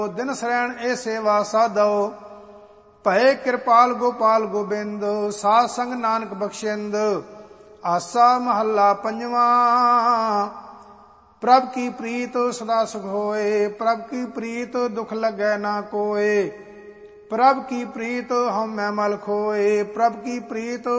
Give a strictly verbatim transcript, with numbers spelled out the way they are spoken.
ਦਿਨ ਸਰੈਣ ਇਹ ਸੇਵਾ ਸਾਧੋ, ਭਏ ਕਿਰਪਾਲ ਗੋਪਾਲ ਗੋਬਿੰਦ, ਸਾਧ ਸੰਗ ਨਾਨਕ ਬਖਸ਼ਿੰਦ। ਆਸਾ ਮਹੱਲਾ ਪੰਜਵਾਂ। ਪ੍ਰਭ ਕੀ ਪ੍ਰੀਤ ਸਦਾ ਸੁਖ ਹੋਏ, ਪ੍ਰਭ ਕੀ ਪ੍ਰੀਤ ਦੁਖ ਲੱਗੈ ਨਾ ਕੋਏ। ਪ੍ਰਭ ਕੀ ਪ੍ਰੀਤ ਹਉਮੈ ਮਲ ਖੋਏ, ਪ੍ਰਭ ਕੀ ਪ੍ਰੀਤ